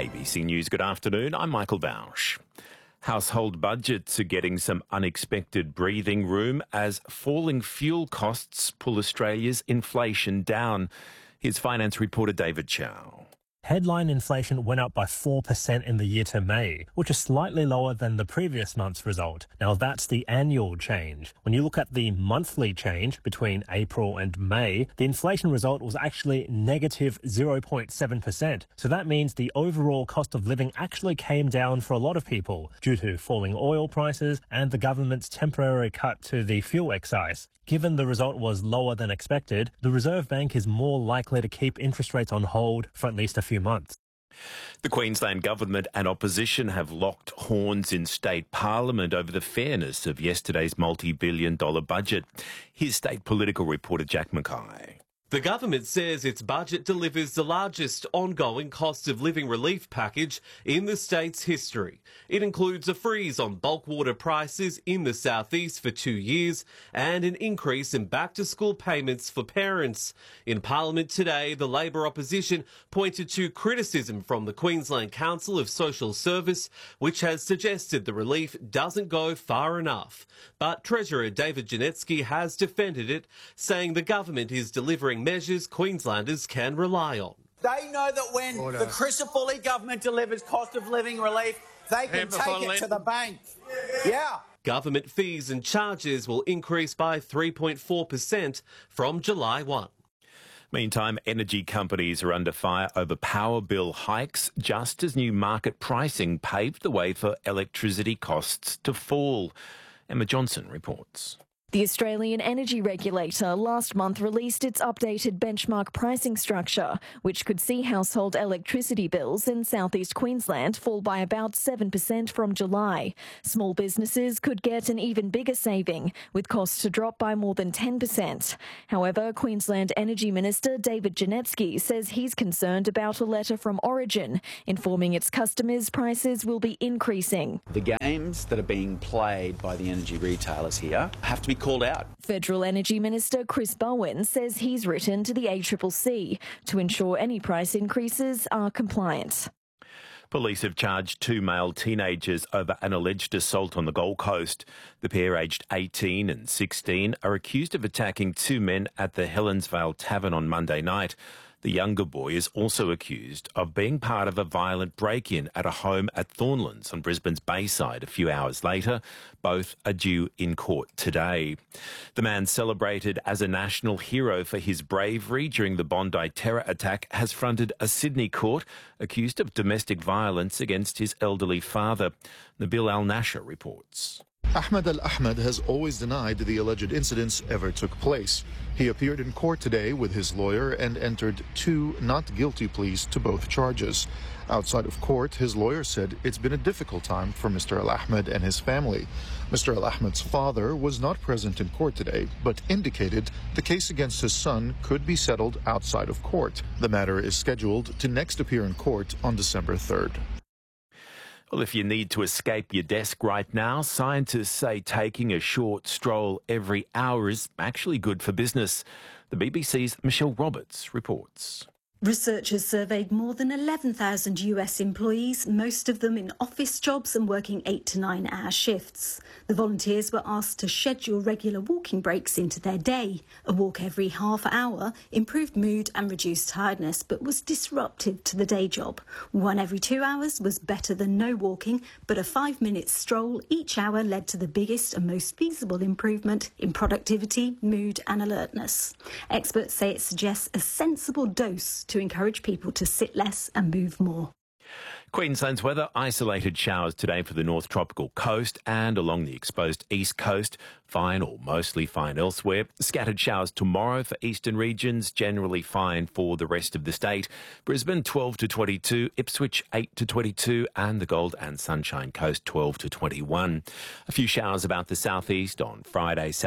ABC News, good afternoon. I'm Michael Bausch. Household budgets are getting some unexpected breathing room as falling fuel costs pull Australia's inflation down. Here's finance reporter David Chow. Headline inflation went up by 4% in the year to May, which is slightly lower than the previous month's result. Now, that's the annual change. When you look at the monthly change between April and May, the inflation result was actually negative 0.7%. So that means the overall cost of living actually came down for a lot of people due to falling oil prices and the government's temporary cut to the fuel excise. Given the result was lower than expected, the Reserve Bank is more likely to keep interest rates on hold for at least a few months. The Queensland government and opposition have locked horns in state parliament over the fairness of yesterday's multi-billion-dollar budget. Here's state political reporter Jack Mackay. The government says its budget delivers the largest ongoing cost of living relief package in the state's history. It includes a freeze on bulk water prices in the southeast for 2 years and an increase in back-to-school payments for parents. In Parliament today, the Labor opposition pointed to criticism from the Queensland Council of Social Service, which has suggested the relief doesn't go far enough. But Treasurer David Janetsky has defended it, saying the government is delivering measures Queenslanders can rely on. They know that when the Crisafulli government delivers cost of living relief, they can take it to the bank. Yeah. Government fees and charges will increase by 3.4% from July 1. Meantime, energy companies are under fire over power bill hikes, just as new market pricing paved the way for electricity costs to fall. Emma Johnson reports. The Australian Energy Regulator last month released its updated benchmark pricing structure, which could see household electricity bills in southeast Queensland fall by about 7% from July. Small businesses could get an even bigger saving, with costs to drop by more than 10%. However, Queensland Energy Minister David Janetsky says he's concerned about a letter from Origin informing its customers prices will be increasing. The games that are being played by the energy retailers here have to be called out. Federal Energy Minister Chris Bowen says he's written to the ACCC to ensure any price increases are compliant. Police have charged 2 male teenagers over an alleged assault on the Gold Coast. The pair, aged 18 and 16, are accused of attacking 2 men at the Helensvale Tavern on Monday night. The younger boy is also accused of being part of a violent break-in at a home at Thornlands on Brisbane's Bayside a few hours later. Both are due in court today. The man, celebrated as a national hero for his bravery during the Bondi terror attack, has fronted a Sydney court accused of domestic violence against his elderly father. Nabil Al-Nasher reports. Ahmed Al-Ahmed has always denied the alleged incidents ever took place. He appeared in court today with his lawyer and entered 2 not guilty pleas to both charges. Outside of court, his lawyer said it's been a difficult time for Mr. Al-Ahmed and his family. Mr. Al-Ahmed's father was not present in court today, but indicated the case against his son could be settled outside of court. The matter is scheduled to next appear in court on December 3rd. Well, if you need to escape your desk right now, scientists say taking a short stroll every hour is actually good for business. The BBC's Michelle Roberts reports. Researchers surveyed more than 11,000 US employees, most of them in office jobs and working 8 to 9 hour shifts. The volunteers were asked to schedule regular walking breaks into their day. A walk every half hour improved mood and reduced tiredness, but was disruptive to the day job. 1 every 2 hours was better than no walking, but a 5-minute stroll each hour led to the biggest and most feasible improvement in productivity, mood and alertness. Experts say it suggests a sensible dose to encourage people to sit less and move more. Queensland's weather: isolated showers today for the North Tropical Coast and along the exposed East Coast. Fine or mostly fine elsewhere. Scattered showers tomorrow for eastern regions, generally fine for the rest of the state. Brisbane 12 to 22, Ipswich 8 to 22 and the Gold and Sunshine Coast 12 to 21. A few showers about the southeast on Friday,